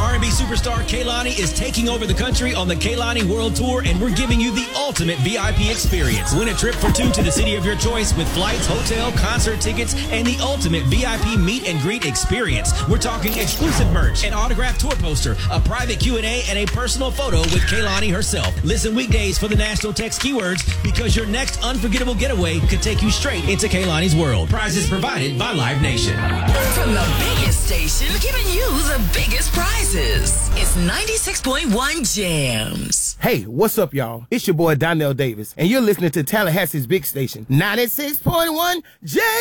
R&B superstar Kehlani is taking over the country on the Kehlani World Tour, and we're giving you the ultimate VIP experience. Win a trip for two to the city of your choice with flights, hotel, concert tickets, and the ultimate VIP meet and greet experience. We're talking exclusive merch, an autographed tour poster, a private Q&A, and a personal photo with Kehlani herself. Listen weekdays for the national text keywords, because your next unforgettable getaway could take you straight into Kehlani's world. Prizes provided by Live Nation. From the biggest station, giving you the biggest prizes. It's 96.1 Jams. Hey, what's up, y'all? It's your boy Donnell Davis, and you're listening to Tallahassee's big station, 96.1 Jams.